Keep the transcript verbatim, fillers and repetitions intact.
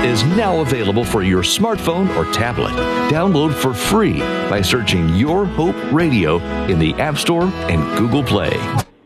is now available for your smartphone or tablet. Download for free by searching Your Hope Radio in the App Store and Google Play.